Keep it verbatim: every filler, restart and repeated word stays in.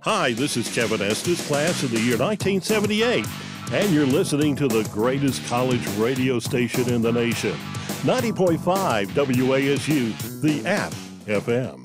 Hi, this is Kevin Estes, class of the year nineteen seventy-eight, and you're listening to the greatest college radio station in the nation, ninety point five W A S U, the App F M.